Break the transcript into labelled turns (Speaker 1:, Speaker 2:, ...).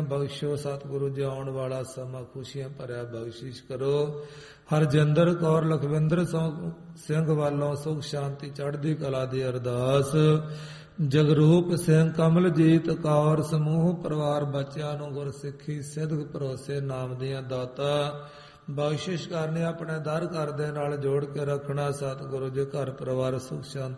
Speaker 1: ਬਖਸ਼ੋ। ਸਤਿਗੁਰੂ ਜੀ ਆਉਣ ਵਾਲਾ ਸਮਾਂ ਖੁਸ਼ੀਆਂ ਭਰਿਆ ਬਖਸ਼ਿਸ਼ ਕਰੋ। ਹਰਜਿੰਦਰ ਕੌਰ ਲਖਵਿੰਦਰ ਸਿੰਘ ਵੱਲੋਂ ਸੁਖ ਸ਼ਾਂਤੀ ਚੜ੍ਹਦੀ ਕਲਾ ਦੀ ਅਰਦਾਸ। ਜਗਰੂਪ ਸਿੰਘ ਕਮਲਜੀਤ ਕੌਰ ਸਮੂਹ ਪਰਿਵਾਰ ਬੱਚਿਆਂ ਨੂੰ ਗੁਰਸਿੱਖੀ ਸਿੱਧਕ ਭਰੋਸੇ ਨਾਮ ਦੀਆਂ ਦਾਤਾ ਬਖਸ਼ਿਸ਼ ਕਰਨੀ। ਆਪਣੇ ਦਰ ਘਰ ਦੇ ਨਾਲ ਜੋੜ ਕੇ ਰੱਖਣਾ। ਸਤਿਗੁਰੂ ਜੀ ਘਰ ਪਰਿਵਾਰ ਸੁਖ ਸ਼ਾਂਤੀ